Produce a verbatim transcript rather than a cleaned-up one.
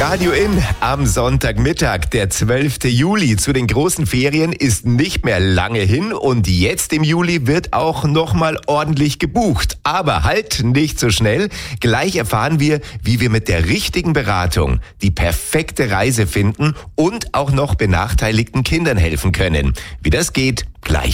Radio In am Sonntagmittag, der zwölfte Juli. Zu den großen Ferien ist nicht mehr lange hin und jetzt im Juli wird auch nochmal ordentlich gebucht. Aber halt nicht so schnell. Gleich erfahren wir, wie wir mit der richtigen Beratung die perfekte Reise finden und auch noch benachteiligten Kindern helfen können. Wie das geht, gleich.